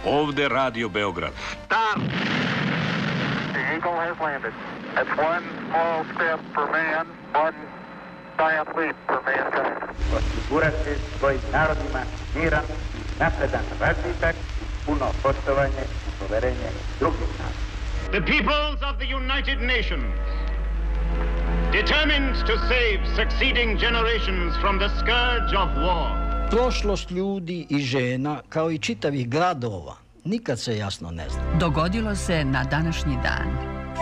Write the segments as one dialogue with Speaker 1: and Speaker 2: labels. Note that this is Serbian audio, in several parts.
Speaker 1: Ovde Radio Beograd.
Speaker 2: Stop! The Eagle has landed. That's one small step for man, one giant leap for mankind.
Speaker 3: Osigurati svojim narodima miran, napredan razvitak, puno poštovanje i poverenje drugih naroda.
Speaker 4: The peoples of the United Nations, determined to save succeeding generations from the scourge of war.
Speaker 5: Prošlost ljudi i žena, kao i čitavih gradova, nikad se jasno ne zna.
Speaker 6: Dogodilo se na današnji dan.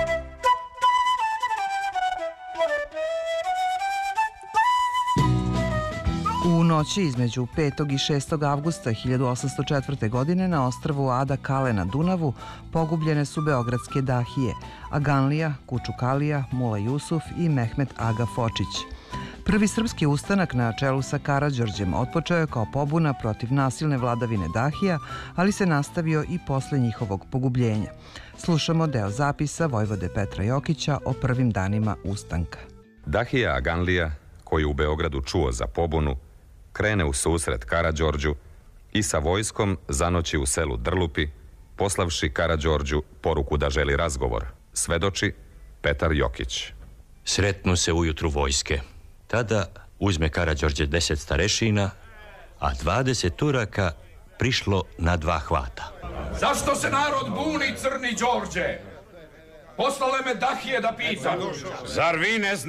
Speaker 7: U noći između 5. i 6. avgusta 1804. godine na ostrvu Ada Kale na Dunavu pogubljene su beogradske dahije Aganlija, Kučukalija, Mula Jusuf i Mehmet Aga Fočić. Prvi srpski ustanak na čelu sa Karađorđem otpočeo je kao pobuna protiv nasilne vladavine dahija, ali se nastavio i posle njihovog pogubljenja. Slušamo deo zapisa vojvode Petra Jokića o prvim danima ustanka.
Speaker 8: Dahija Aganlija, koji u Beogradu čuo za pobunu, krene u susret Karađorđu i sa vojskom zanoći u selu Drlupi, poslavši Karađorđu poruku da želi razgovor. Svedoči Petar Jokić.
Speaker 9: Sretnu se ujutru vojske. Tada uzme Karađorđe 10 starešina, a 20 Turaka prišlo na 2 hvata.
Speaker 10: Zašto se narod buni, crni Đorđe? Poslale me dahije da pitam.
Speaker 1: Zar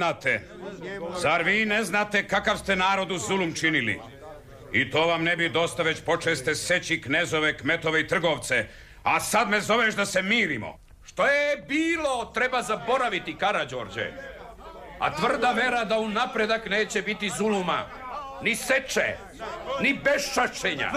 Speaker 1: vi ne znate kakav ste narodu zulum činili? I to vam ne bi dosta, već počeste seći knezove, kmetove i trgovce, a sad me zoveš da se mirimo.
Speaker 10: Što je bilo, treba zaboraviti, Karađorđe. A tvrda vera da u napredak neće biti zuluma, ni seče, ni beščašćenja.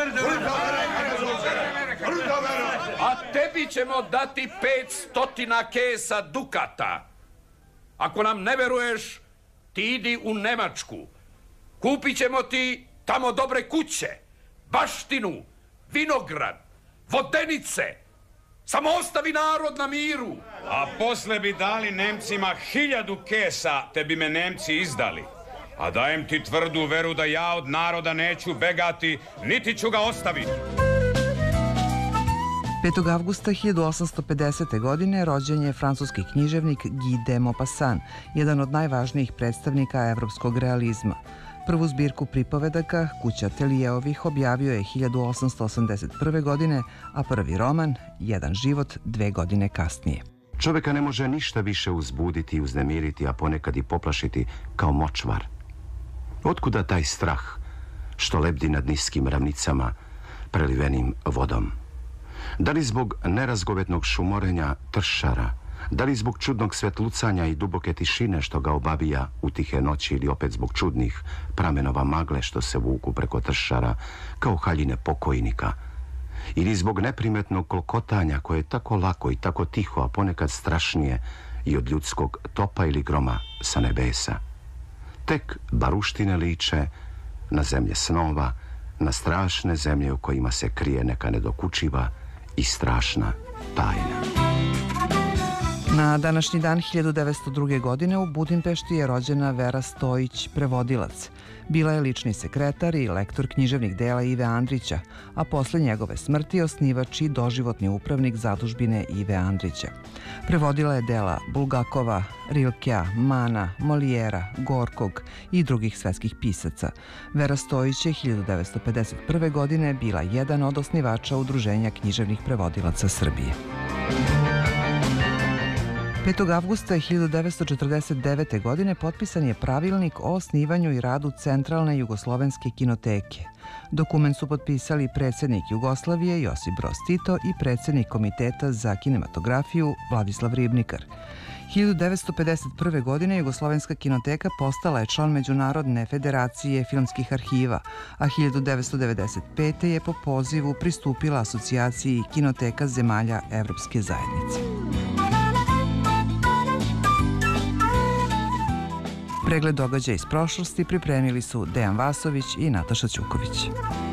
Speaker 10: A tebi ćemo dati 500 kesa dukata. Ako nam ne veruješ, ti idi u Nemačku. Kupit ćemo ti tamo dobre kuće, baštinu, vinograd, vodenice. Samo ostavi narod na miru.
Speaker 1: A posle bi dali Nemcima 1000 kesa, te bi me Nemci izdali. A dajem ti tvrdu veru da ja od naroda neću begati, niti ću ga ostaviti.
Speaker 7: 5. avgusta 1850. godine rođen je francuski književnik Guy de Maupassant, jedan od najvažnijih predstavnika evropskog realizma. Prvu zbirku pripovedaka, Kuća Telijeovih, objavio je 1881. godine, a prvi roman, Jedan život, 2 godine kasnije.
Speaker 11: Čoveka ne može ništa više uzbuditi i uznemiriti, a ponekad i poplašiti kao močvar. Otkuda taj strah što lebdi nad niskim ravnicama prelivenim vodom? Da li zbog nerazgovetnog šumorenja tršara, da li zbog čudnog svetlucanja i duboke tišine što ga obavija u tihe noći, ili opet zbog čudnih pramenova magle što se vuku preko tršara kao haljine pokojnika, ili zbog neprimetnog kolkotanja koje je tako lako i tako tiho, a ponekad strašnije i od ljudskog topa ili groma sa nebesa. Tek baruštine liče na zemlje snova, na strašne zemlje u kojima se krije neka nedokučiva i strašna tajna.
Speaker 7: Na današnji dan 1902. godine u Budimpešti je rođena Vera Stojić, prevodilac. Bila je lični sekretar i lektor književnih dela Ive Andrića, a posle njegove smrti osnivač i doživotni upravnik zadužbine Ive Andrića. Prevodila je dela Bulgakova, Rilkea, Mana, Molijera, Gorkog i drugih svetskih pisaca. Vera Stojić je 1951. godine bila jedan od osnivača Udruženja književnih prevodilaca Srbije. 5. avgusta 1949. godine potpisan je pravilnik o osnivanju i radu Centralne jugoslovenske kinoteke. Dokument su potpisali predsjednik Jugoslavije Josip Broz Tito i predsjednik Komiteta za kinematografiju Vladislav Ribnikar. 1951. godine Jugoslovenska kinoteka postala je član Međunarodne federacije filmskih arhiva, a 1995. je po pozivu pristupila asocijaciji kinoteka zemalja Evropske zajednice. Pregled događaja iz prošlosti pripremili su Dejan Vasović i Nataša Ćuković.